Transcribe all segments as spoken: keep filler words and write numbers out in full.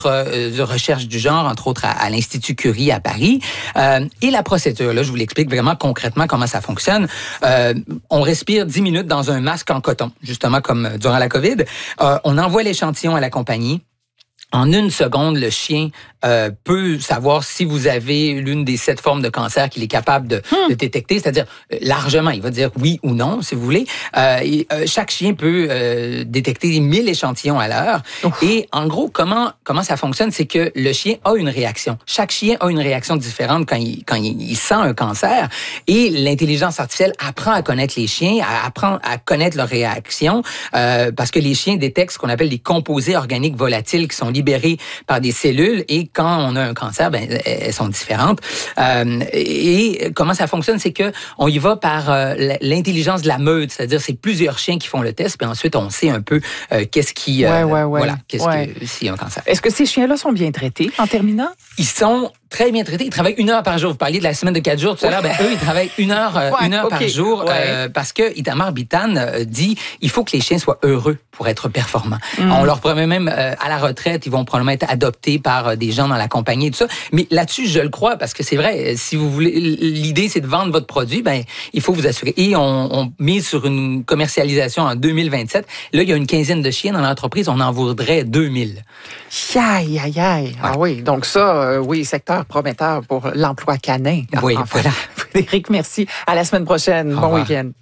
de recherche du genre, entre autres à, à l'Institut Curie à Paris. Euh, et la procédure, là, je vous l'explique vraiment concrètement comment ça fonctionne. Euh, on respire dix minutes dans un masque en coton, justement comme durant la COVID. Euh, on envoie l'échantillon à la compagnie. En une seconde, le chien euh, peut savoir si vous avez l'une des sept formes de cancer qu'il est capable de, hmm. de détecter, c'est-à-dire euh, largement, il va dire oui ou non, si vous voulez. Euh, et, euh, chaque chien peut euh, détecter mille échantillons à l'heure. Ouf. Et en gros, comment comment ça fonctionne, c'est que le chien a une réaction. Chaque chien a une réaction différente quand il quand il, il sent un cancer. Et l'intelligence artificielle apprend à connaître les chiens, apprend à connaître leurs réactions, euh, parce que les chiens détectent ce qu'on appelle les composés organiques volatiles qui sont libérées par des cellules et quand on a un cancer, ben elles sont différentes. Euh, et comment ça fonctionne, c'est que on y va par euh, l'intelligence de la meute, c'est-à-dire c'est plusieurs chiens qui font le test, puis ensuite on sait un peu euh, qu'est-ce qui, euh, ouais, ouais, ouais. voilà, qu'est-ce ouais. que s'il y a un cancer. Est-ce que ces chiens-là sont bien traités en terminant? Ils sont très bien traités. Ils travaillent une heure par jour. Vous parliez de la semaine de quatre jours tout à l'heure. Ben, eux, ils travaillent une heure, euh, ouais, une heure okay. par jour ouais. euh, parce que Itamar Bitan euh, dit il faut que les chiens soient heureux pour être performants. Mm. On leur promet même euh, à la retraite, ils vont probablement être adoptés par euh, des gens dans la compagnie et tout ça. Mais là-dessus, je le crois parce que c'est vrai. Si vous voulez, l'idée c'est de vendre votre produit, ben il faut vous assurer. Et on, on mise sur une commercialisation en deux mille vingt-sept. Là, il y a une quinzaine de chiens dans l'entreprise. On en voudrait deux mille. Aïe, aïe, aïe. Ouais. Ah oui, donc ça, euh, oui, secteur prometteur pour l'emploi canin. Oui, enfin, voilà. Frédéric, merci. À la semaine prochaine. Au bon revoir. Week-end.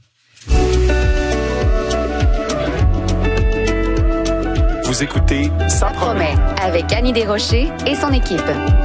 Vous écoutez Ça promet avec Annie Desrochers et son équipe.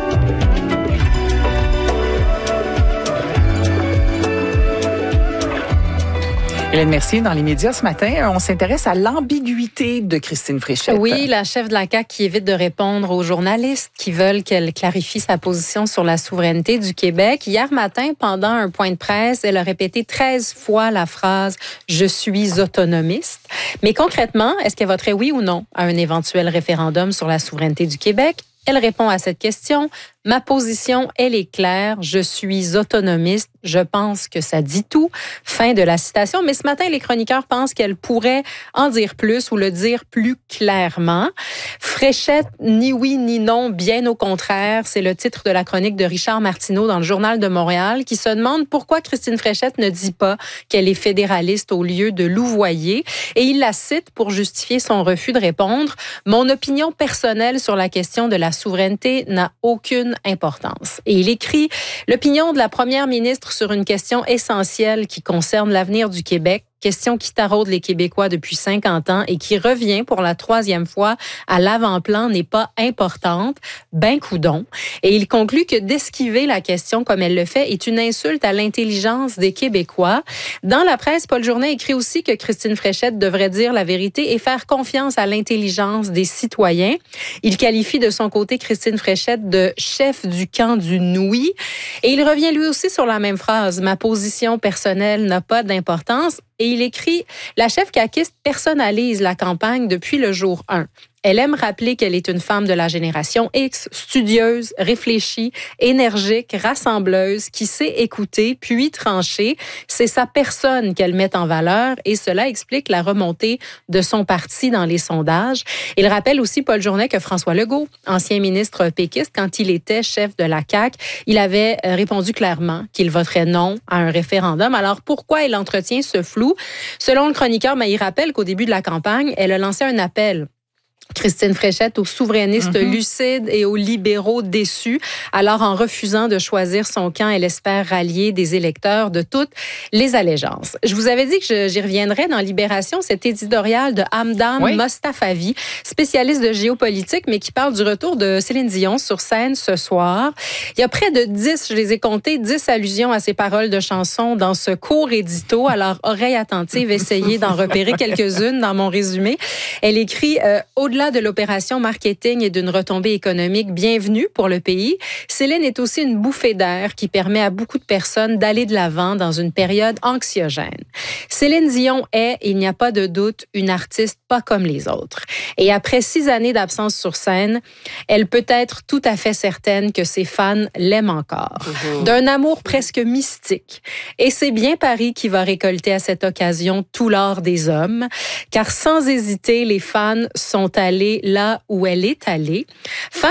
Hélène Mercier, dans les médias ce matin, on s'intéresse à l'ambiguïté de Christine Fréchette. Oui, la chef de la C A Q qui évite de répondre aux journalistes qui veulent qu'elle clarifie sa position sur la souveraineté du Québec. Hier matin, pendant un point de presse, elle a répété treize fois la phrase « Je suis autonomiste ». Mais concrètement, est-ce qu'elle voterait oui ou non à un éventuel référendum sur la souveraineté du Québec? Elle répond à cette question. Ma position, elle est claire. Je suis autonomiste. Je pense que ça dit tout. Fin de la citation. Mais ce matin, les chroniqueurs pensent qu'elle pourrait en dire plus ou le dire plus clairement. Fréchette, ni oui ni non, bien au contraire. C'est le titre de la chronique de Richard Martineau dans le Journal de Montréal qui se demande pourquoi Christine Fréchette ne dit pas qu'elle est fédéraliste au lieu de louvoyer. Et il la cite pour justifier son refus de répondre. Mon opinion personnelle sur la question de la souveraineté n'a aucune importance. Et il écrit « L'opinion de la première ministre sur une question essentielle qui concerne l'avenir du Québec, question qui taraude les Québécois depuis cinquante ans et qui revient pour la troisième fois à l'avant-plan n'est pas importante, ben coudon. » Et il conclut que d'esquiver la question comme elle le fait est une insulte à l'intelligence des Québécois. Dans la presse, Paul Journet écrit aussi que Christine Fréchette devrait dire la vérité et faire confiance à l'intelligence des citoyens. Il qualifie de son côté Christine Fréchette de chef du camp du Noui. Et il revient lui aussi sur la même phrase. Ma position personnelle n'a pas d'importance. Et il écrit « La chef caquiste personnalise la campagne depuis le jour un. Elle aime rappeler qu'elle est une femme de la génération X, studieuse, réfléchie, énergique, rassembleuse, qui sait écouter puis trancher. C'est sa personne qu'elle met en valeur et cela explique la remontée de son parti dans les sondages. » Il rappelle aussi, Paul Journet, que François Legault, ancien ministre péquiste, quand il était chef de la C A Q, il avait répondu clairement qu'il voterait non à un référendum. Alors, pourquoi il entretient ce flou? Selon le chroniqueur, mais il rappelle qu'au début de la campagne, elle a lancé un appel Christine Fréchette aux souverainistes mm-hmm. lucides et aux libéraux déçus. Alors, en refusant de choisir son camp, elle espère rallier des électeurs de toutes les allégeances. Je vous avais dit que je, j'y reviendrais dans Libération, cet éditorial de Hamdan oui. Mostafavi, spécialiste de géopolitique, mais qui parle du retour de Céline Dion sur scène ce soir. Il y a près de dix, je les ai comptés, dix allusions à ses paroles de chansons dans ce court édito. Alors, oreille attentive, essayez d'en repérer quelques-unes dans mon résumé. Elle écrit euh, « Au-delà de l'opération marketing et d'une retombée économique bienvenue pour le pays, Céline est aussi une bouffée d'air qui permet à beaucoup de personnes d'aller de l'avant dans une période anxiogène. Céline Dion est, il n'y a pas de doute, une artiste pas comme les autres. Et après six années d'absence sur scène, elle peut être tout à fait certaine que ses fans l'aiment encore. Mmh. D'un amour presque mystique. Et c'est bien Paris qui va récolter à cette occasion tout l'or des hommes, car sans hésiter, les fans sont allés là où elle est allée. Fans